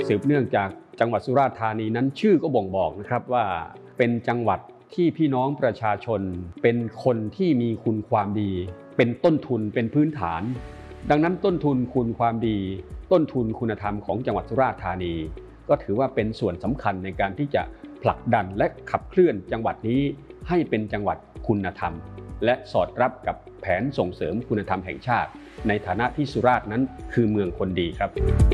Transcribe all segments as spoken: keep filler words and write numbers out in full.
สืบเนื่องจากจังหวัดสุราษฎร์ธานีนั้นชื่อก็บ่งบอกนะครับว่าเป็นจังหวัดที่พี่น้องประชาชนเป็นคนที่มีคุณความดีเป็นต้นทุนเป็นพื้นฐานดังนั้นต้นทุนคุณความดีต้นทุนคุณธรรมของจังหวัดสุราษฎร์ธานีก็ถือว่าเป็นส่วนสำคัญในการที่จะผลักดันและขับเคลื่อนจังหวัดนี้ให้เป็นจังหวัดคุณธรรมและสอดรับกับแผนส่งเสริมคุณธรรมแห่งชาติในฐานะที่สุราษฎร์นั้นคือเมืองคนดีครับ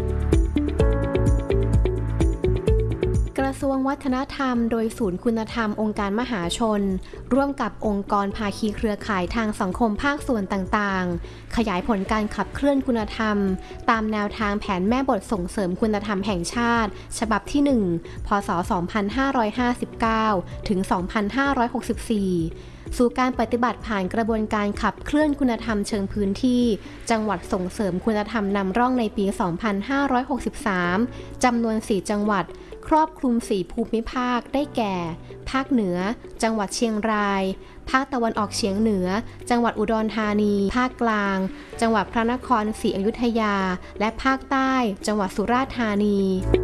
กระทรวงวัฒนธรรมโดยศูนย์คุณธรรมองค์การมหาชนร่วมกับองค์กรภาคีเครือข่ายทางสังคมภาคส่วนต่างๆขยายผลการขับเคลื่อนคุณธรรมตามแนวทางแผนแม่บทส่งเสริมคุณธรรมแห่งชาติฉบับที่หนึ่งพ.ศ. สองพันห้าร้อยห้าสิบเก้า ถึง สองพันห้าร้อยหกสิบสี่ สู่การปฏิบัติผ่านกระบวนการขับเคลื่อนคุณธรรมเชิงพื้นที่จังหวัดส่งเสริมคุณธรรมนำร่องในปี สองพันห้าร้อยหกสิบสาม จำนวน สี่ จังหวัดครอบคลุมสี่ภูมิภาคได้แก่ ภาคเหนือจังหวัดเชียงรายภาคตะวันออกเฉียงเหนือจังหวัดอุดรธานีภาคกลางจังหวัดพระนครศรีอยุธยาและภาคใต้จังหวัดสุราษฎร์ธานี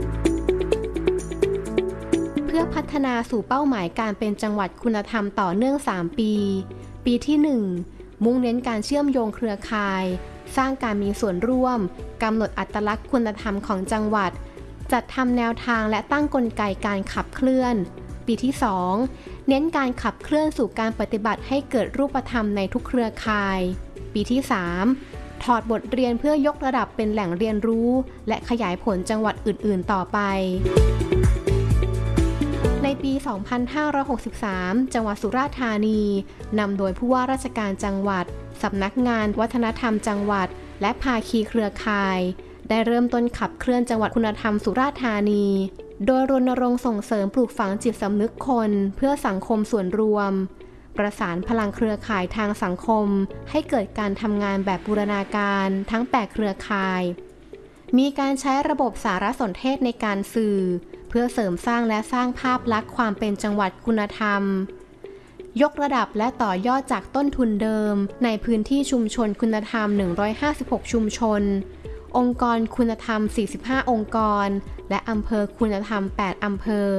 เพื่อพัฒนาสู่เป้าหมายการเป็นจังหวัดคุณธรรมต่อเนื่องสามปีปีที่หนึ่งมุ่งเน้นการเชื่อมโยงเครือข่ายสร้างการมีส่วนร่วมกำหนดอัตลักษณ์คุณธรรมของจังหวัดจัดทำแนวทางและตั้งกลไกการขับเคลื่อนปีที่สองเน้นการขับเคลื่อนสู่การปฏิบัติให้เกิดรูปธรรมในทุกเครือข่ายปีที่สามถอดบทเรียนเพื่อยกระดับเป็นแหล่งเรียนรู้และขยายผลจังหวัดอื่นๆต่อไปในปี สองพันห้าร้อยหกสิบสาม จังหวัดสุราษฎร์ธานีนำโดยผู้ว่าราชการจังหวัดสำนักงานวัฒนธรรมจังหวัดและภาคีเครือข่ายได้เริ่มต้นขับเคลื่อนจังหวัดคุณธรรมสุราษฎร์ธานีโดยรณรงค์ส่งเสริมปลูกฝังจิตสำนึกคนเพื่อสังคมส่วนรวมประสานพลังเครือข่ายทางสังคมให้เกิดการทำงานแบบบูรณาการทั้งแปดเครือข่ายมีการใช้ระบบสารสนเทศในการสื่อเพื่อเสริมสร้างและสร้างภาพลักษณ์ความเป็นจังหวัดคุณธรรมยกระดับและต่อยอดจากต้นทุนเดิมในพื้นที่ชุมชนคุณธรรมหนึ่งร้อยห้าสิบหกชุมชนองค์กรคุณธรรมสี่สิบห้าองค์กรและอำเภอคุณธรรมแปดอำเภอ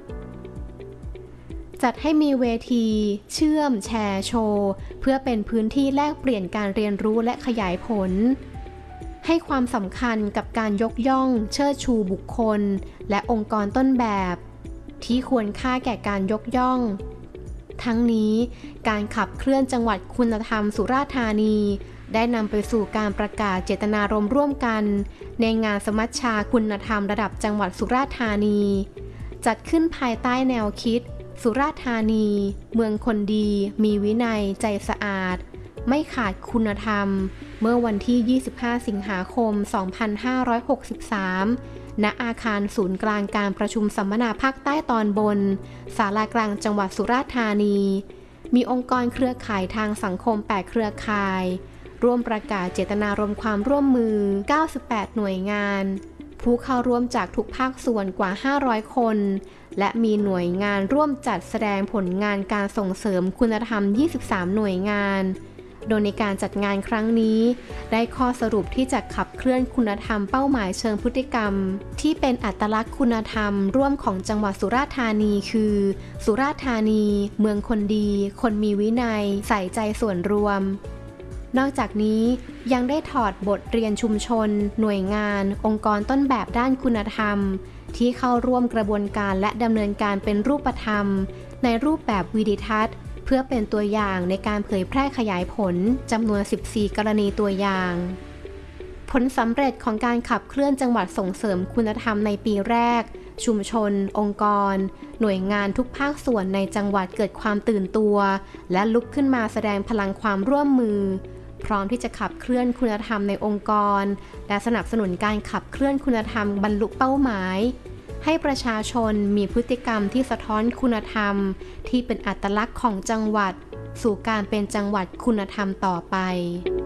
จัดให้มีเวทีเชื่อมแชร์โชว์เพื่อเป็นพื้นที่แลกเปลี่ยนการเรียนรู้และขยายผลให้ความสำคัญกับการยกย่องเชิดชูบุคคลและองค์กรต้นแบบที่ควรค่าแก่การยกย่องทั้งนี้การขับเคลื่อนจังหวัดคุณธรรมสุราษฎร์ธานีได้นำไปสู่การประกาศเจตนารมณ์ร่วมกันในงานสมัชชาคุณธรรมระดับจังหวัดสุราษฎร์ธานีจัดขึ้นภายใต้แนวคิดสุราษฎร์ธานีเมืองคนดีมีวินัยใจสะอาดไม่ขาดคุณธรรมเมื่อวันที่ยี่สิบห้าสิงหาคมสองพันห้าร้อยหกสิบสามณอาคารศูนย์กลางการประชุมสัมมนาภาคใต้ตอนบนศาลากลางจังหวัดสุราษฎร์ธานีมีองค์กรเครือข่ายทางสังคมแปดเครือข่ายร่วมประกาศเจตนารมณ์ความร่วมมือเก้าสิบแปดหน่วยงานผู้เข้าร่วมจากทุกภาคส่วนกว่าห้าร้อยคนและมีหน่วยงานร่วมจัดแสดงผลงานการส่งเสริมคุณธรรมยี่สิบสามหน่วยงานโดยในการจัดงานครั้งนี้ได้ข้อสรุปที่จะขับเคลื่อนคุณธรรมเป้าหมายเชิงพฤติกรรมที่เป็นอัตลักษณ์คุณธรรมร่วมของจังหวัดสุราษฎร์ธานีคือสุราษฎร์ธานีเมืองคนดีคนมีวินัยใส่ใจส่วนรวมนอกจากนี้ยังได้ถอดบทเรียนชุมชนหน่วยงานองค์กรต้นแบบด้านคุณธรรมที่เข้าร่วมกระบวนการและดำเนินการเป็นรูปธรรมในรูปแบบวิดิทัศน์เพื่อเป็นตัวอย่างในการเผยแพร่ขยายผลจำนวนสิบสี่กรณีตัวอย่างผลสำเร็จของการขับเคลื่อนจังหวัดส่งเสริมคุณธรรมในปีแรกชุมชนองค์กรหน่วยงานทุกภาคส่วนในจังหวัดเกิดความตื่นตัวและลุกขึ้นมาแสดงพลังความร่วมมือพร้อมที่จะขับเคลื่อนคุณธรรมในองค์กรและสนับสนุนการขับเคลื่อนคุณธรรมบรรลุเป้าหมายให้ประชาชนมีพฤติกรรมที่สะท้อนคุณธรรมที่เป็นอัตลักษณ์ของจังหวัดสู่การเป็นจังหวัดคุณธรรมต่อไป